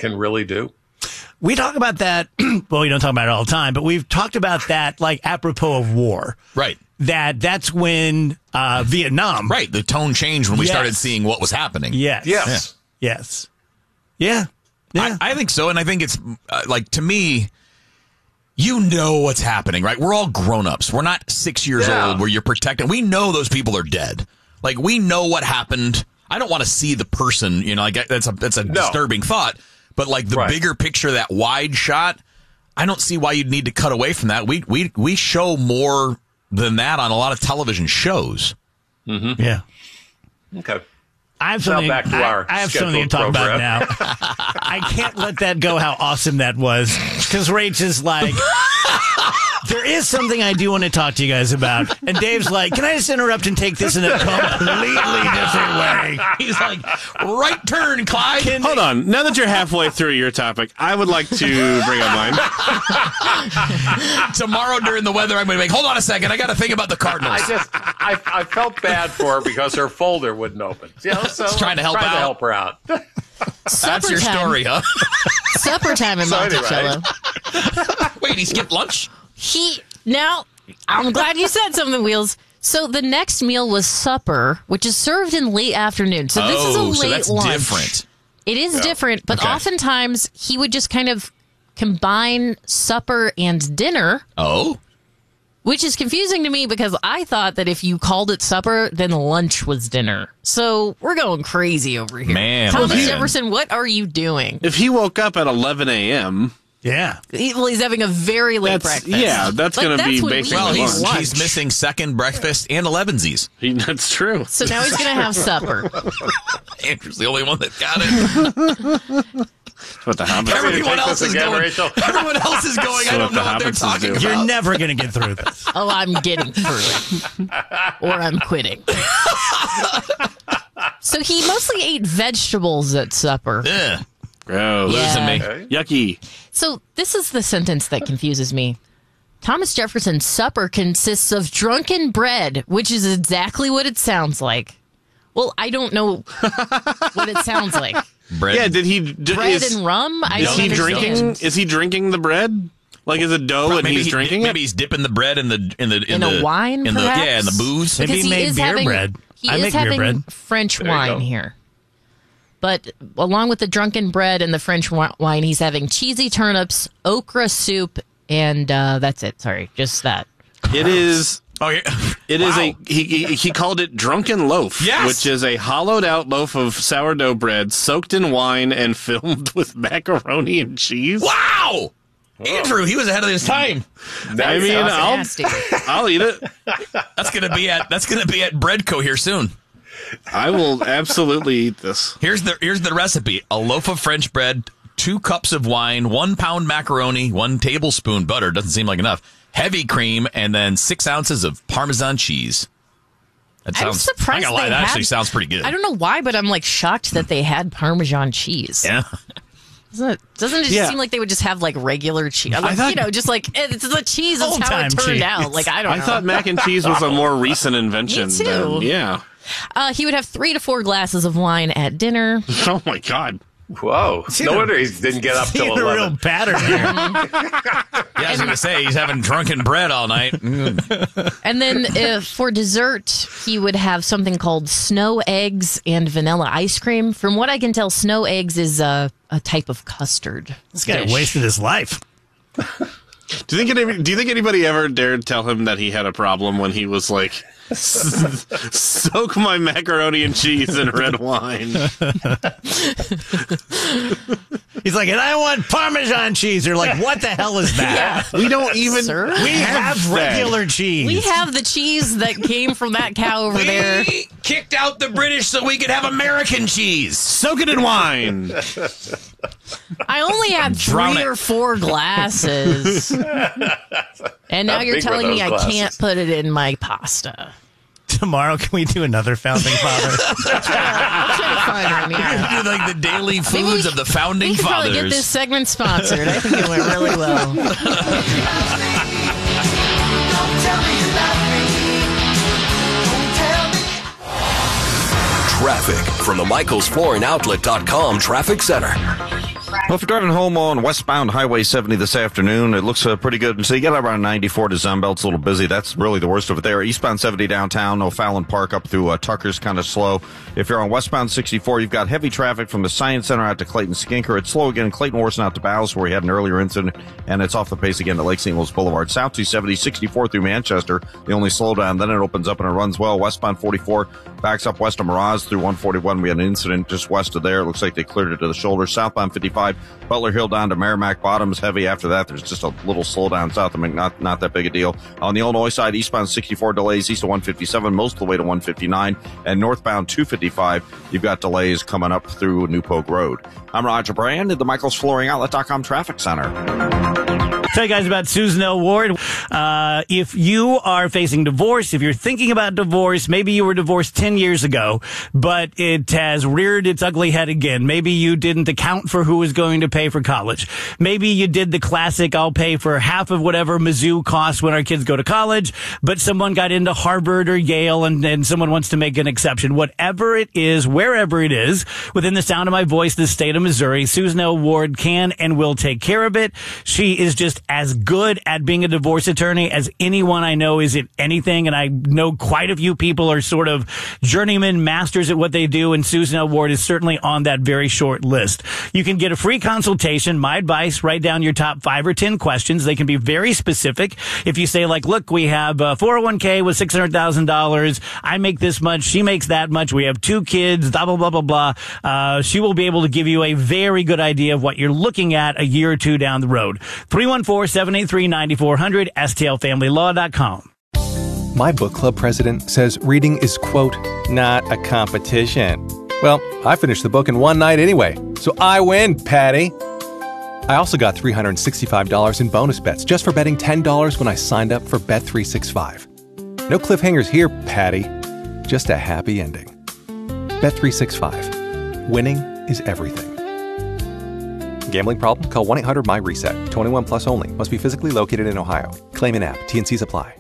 can really do? We talk about that. Well, we don't talk about it all the time, but we've talked about that like apropos of war. Right. That's when Vietnam. Right. The tone changed when we started seeing what was happening. Yes. Yes. Yeah. Yes. Yeah. Yeah. I think so. And I think it's like, to me, you know what's happening, right? We're all grown-ups. We're not 6 years old where you're protecting. We know those people are dead. Like, we know what happened. I don't want to see the person, like that's a disturbing thought. But like the bigger picture, that wide shot, I don't see why you'd need to cut away from that. We show more than that on a lot of television shows. Mm-hmm. Yeah. Okay. I have something, back to our I have something to talk about now. I can't let that go, how awesome that was. Because Rach is like, there is something I do want to talk to you guys about. And Dave's like, can I just interrupt and take this in a completely different way? He's like, right turn, Clyde. Hold on. Now that you're halfway through your topic, I would like to bring up mine. Tomorrow during the weather, I'm going to hold on a second. I got to think about the Cardinals. I felt bad for her because her folder wouldn't open. So trying to help her out. That's your story, huh? Supper time in Monticello. Wait, he skipped lunch? Now, I'm glad you said something, Wheels. So the next meal was supper, which is served in late afternoon. So this is a late so that's lunch. Different. It is different, but oftentimes he would just kind of combine supper and dinner. Oh. Which is confusing to me because I thought that if you called it supper, then lunch was dinner. So we're going crazy over here. Man. Thomas Jefferson, what are you doing? If he woke up at 11 a.m. Yeah. He's having a very late breakfast. Yeah, that's going to be basically lunch. lunch. He's missing second breakfast and 11sies. That's true. So now he's going to have supper. Andrew's the only one that got it. What the Hobbits Everyone else is going. Everyone else is going. I don't know what they're talking about. You're never going to get through this. Oh, I'm getting through it. Or I'm quitting. So he mostly ate vegetables at supper. Ugh. Gross. Yeah. Yucky. So this is the sentence that confuses me. Thomas Jefferson's supper consists of drunken bread, which is exactly what it sounds like. Well, I don't know what it sounds like. Bread. Yeah, did he... bread and rum? I don't understand. Is he drinking the bread? Like, is it dough and he's drinking it? Maybe he's dipping the bread in a wine, perhaps? Yeah, in the booze. Maybe he made beer bread. I make beer bread. French wine here. But along with the drunken bread and the French wine, he's having cheesy turnips, okra soup, and that's it. Sorry, just that. It is... Oh, yeah. It is he called it drunken loaf, yes! Which is a hollowed out loaf of sourdough bread soaked in wine and filled with macaroni and cheese. Wow! Andrew, he was ahead of his time. I mean, I'll eat it. That's gonna be at Breadco here soon. I will absolutely eat this. Here's the recipe: a loaf of French bread, 2 cups of wine, 1 pound macaroni, 1 tablespoon butter. Doesn't seem like enough. Heavy cream, and then 6 ounces of Parmesan cheese. I'm surprised that actually sounds pretty good. I don't know why, but I'm like shocked that they had Parmesan cheese. Yeah. Doesn't it just seem like they would just have like regular cheese? Like, just like it's the cheese is how it turned out. Like I thought mac and cheese was a more recent invention. Me too. Yeah. He would have 3 to 4 glasses of wine at dinner. Oh my God. Whoa. No wonder he didn't get up till 11. A real pattern here. Yeah, I was going to say, he's having drunken bread all night. And then for dessert, he would have something called snow eggs and vanilla ice cream. From what I can tell, snow eggs is a type of custard. This guy wasted his life. Do you think anybody ever dared tell him that he had a problem when he was like, soak my macaroni and cheese in red wine? He's like, and I want Parmesan cheese. They're like, what the hell is that? Yeah. We don't even... Sir? We have regular cheese. We have the cheese that came from that cow over there. We kicked out the British so we could have American cheese. Soak it in wine. I only had 3 or 4 glasses. And now you're telling me I can't put it in my pasta. Tomorrow, can we do another founding father? I'll try to find one, yeah. Do like the daily foods of the founding fathers. We could probably get this segment sponsored. I think it went really well. Traffic from the MichaelsFlooringOutlet.com Traffic Center. Well, if you're driving home on westbound Highway 70 this afternoon, it looks pretty good. So you get around 94 to Zunbelt's a little busy. That's really the worst of it there. Eastbound 70 downtown, O'Fallon Park up through Tucker's kind of slow. If you're on westbound 64, you've got heavy traffic from the Science Center out to Clayton Skinker. It's slow again in Clayton Worson out to Bowles, where we had an earlier incident, and it's off the pace again at Lake St. Louis Boulevard. South 270, 64 through Manchester, the only slowdown. Then it opens up and it runs well. Westbound 44 backs up west of Miraz through 141. We had an incident just west of there. It looks like they cleared it to the shoulder. Southbound 55, Butler Hill down to Merrimack. Bottom is heavy after that. There's just a little slowdown south of McNutt, not that big a deal. On the Illinois side, eastbound 64 delays east of 157, most of the way to 159. And northbound 255, you've got delays coming up through New Pogue Road. I'm Roger Brand at the Michaels Flooring Outlet.com Traffic Center. Tell you guys about Susan L. Ward. If you are facing divorce, if you're thinking about divorce, maybe you were divorced 10 years ago, but it has reared its ugly head again. Maybe you didn't account for who was going to pay for college. Maybe you did the classic, I'll pay for half of whatever Mizzou costs when our kids go to college, but someone got into Harvard or Yale and someone wants to make an exception. Whatever it is, wherever it is, within the sound of my voice, the state of Missouri, Susan L. Ward can and will take care of it. She is just as good at being a divorce attorney as anyone I know is at anything, and I know quite a few people are sort of journeyman masters at what they do, and Susan L. Ward is certainly on that very short list. You can get a free consultation. My advice, write down your top 5 or 10 questions. They can be very specific. If you say, like, look, we have a 401k with $600,000. I make this much. She makes that much. We have 2 kids, blah, blah, blah, blah, blah. She will be able to give you a very good idea of what you're looking at a year or two down the road. 314-783-9400, stlfamilylaw.com. My book club president says reading is, quote, not a competition. Well, I finished the book in one night anyway, so I win, Patty. I also got $365 in bonus bets just for betting $10 when I signed up for Bet365. No cliffhangers here, Patty. Just a happy ending. Bet365. Winning is everything. Gambling problem? Call 1-800-MY-RESET. 21 plus only. Must be physically located in Ohio. Claim in app. T&Cs apply.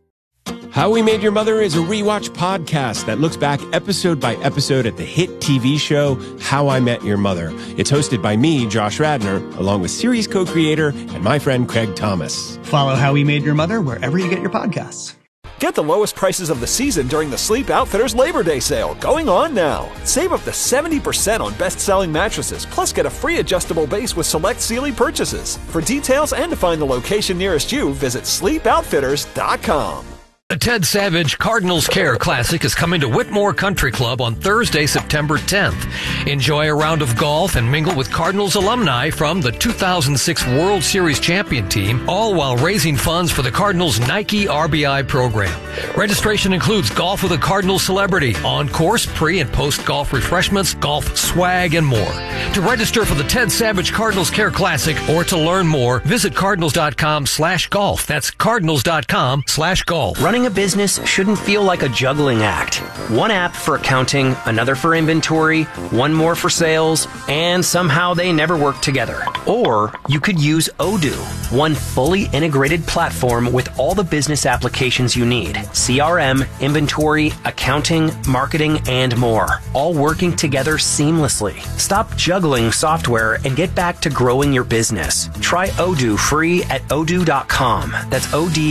How We Made Your Mother is a rewatch podcast that looks back episode by episode at the hit TV show How I Met Your Mother. It's hosted by me, Josh Radnor, along with series co-creator and my friend Craig Thomas. Follow How We Made Your Mother wherever you get your podcasts. Get the lowest prices of the season during the Sleep Outfitters Labor Day sale, going on now. Save up to 70% on best-selling mattresses, plus get a free adjustable base with select Sealy purchases. For details and to find the location nearest you, visit sleepoutfitters.com. The Ted Savage Cardinals Care Classic is coming to Whitmore Country Club on Thursday, September 10th. Enjoy a round of golf and mingle with Cardinals alumni from the 2006 World Series champion team, all while raising funds for the Cardinals Nike RBI program. Registration includes golf with a Cardinals celebrity, on-course, pre- and post-golf refreshments, golf swag, and more. To register for the Ted Savage Cardinals Care Classic or to learn more, visit cardinals.com/golf. That's cardinals.com/golf. Running a business shouldn't feel like a juggling act. One app for accounting, another for inventory, one more for sales, and somehow they never work together. Or you could use Odoo, one fully integrated platform with all the business applications you need. CRM, inventory, accounting, marketing, and more. All working together seamlessly. Stop juggling software and get back to growing your business. Try Odoo free at odoo.com. That's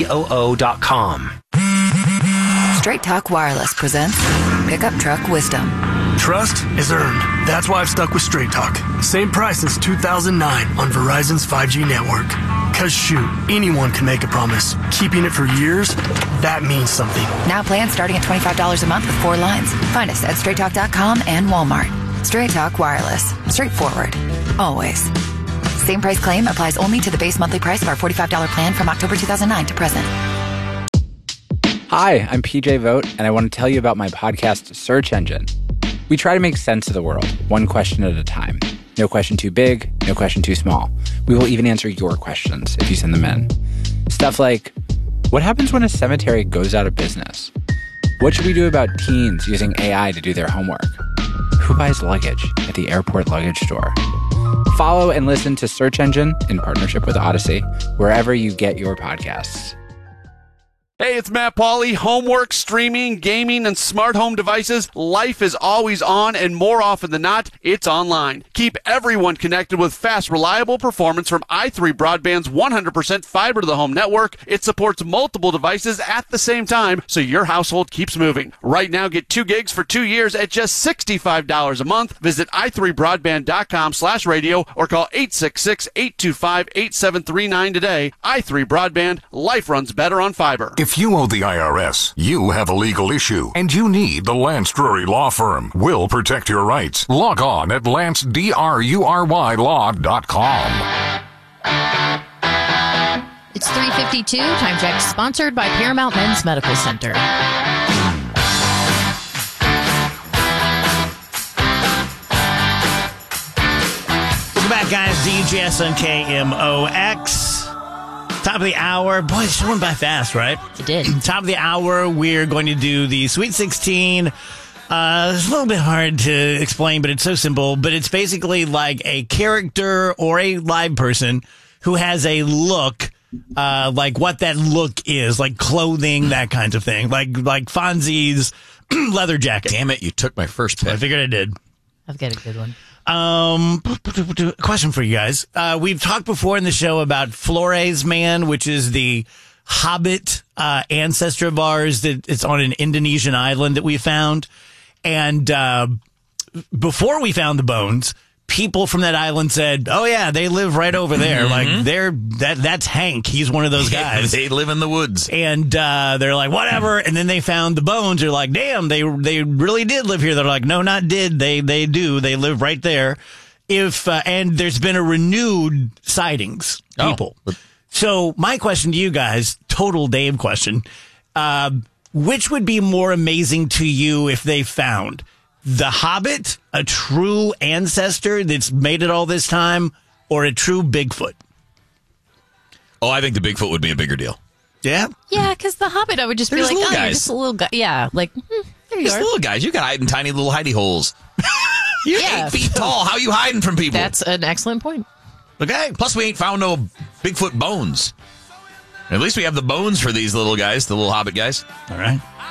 ODOO.com. Straight Talk Wireless presents Pickup Truck Wisdom. Trust is earned. That's why I've stuck with Straight Talk. Same price since 2009 on Verizon's 5G network. Cause shoot, anyone can make a promise. Keeping it for years, that means something. Now plans starting at $25 a month with 4 lines. Find us at straighttalk.com and Walmart. Straight Talk Wireless. Straightforward. Always. Same price claim applies only to the base monthly price of our $45 plan from October 2009 to present. Hi, I'm PJ Vogt, and I want to tell you about my podcast, Search Engine. We try to make sense of the world, one question at a time. No question too big, no question too small. We will even answer your questions if you send them in. Stuff like, what happens when a cemetery goes out of business? What should we do about teens using AI to do their homework? Who buys luggage at the airport luggage store? Follow and listen to Search Engine in partnership with Odyssey, wherever you get your podcasts. Hey, it's Matt Pauley. Homework, streaming, gaming, and smart home devices. Life is always on, and more often than not, it's online. Keep everyone connected with fast, reliable performance from i3 Broadband's 100% fiber-to-the-home network. It supports multiple devices at the same time, so your household keeps moving. Right now, get 2 gigs for 2 years at just $65 a month. Visit i3broadband.com/radio or call 866-825-8739 today. i3 Broadband. Life runs better on fiber. If you owe the IRS, you have a legal issue, and you need the Lance Drury Law Firm. We'll protect your rights. Log on at lancedrurylaw.com. It's 3:52. Time check sponsored by Paramount Men's Medical Center. Welcome back, guys. DJS on KMOX. Top of the hour. Boy, it's going by fast, right? It did. Top of the hour, we're going to do the Sweet 16. It's a little bit hard to explain, but it's so simple. But it's basically like a character or a live person who has a look, like what that look is, like clothing, that kind of thing. Like Fonzie's leather jacket. Damn it, you took my first pick. I figured I did. I've got a good one. Question for you guys. We've talked before in the show about Flores Man, which is the Hobbit ancestor of ours that it's on an Indonesian island that we found. And before we found the bones, people from that island said, "Oh yeah, they live right over there. Mm-hmm. Like that's Hank. He's one of those guys. They live in the woods." And they're like, "Whatever." And then they found the bones. They're like, "Damn, they really did live here." They're like, "No, not did. They do. They live right there." And there's been a renewed sightings, people. Oh. So my question to you guys, total Dave question, which would be more amazing to you if they found the Hobbit, a true ancestor that's made it all this time, or a true Bigfoot? Oh, I think the Bigfoot would be a bigger deal. Yeah? Yeah, because the Hobbit, I would just They're be just like, little you're guys. just a little guy. Yeah, like, there you Just are. little guys. You can hide in tiny little hidey holes. You're 8 feet tall. How you hiding from people? That's an excellent point. Okay. Plus, we ain't found no Bigfoot bones. At least we have the bones for these little guys, the little Hobbit guys. All right.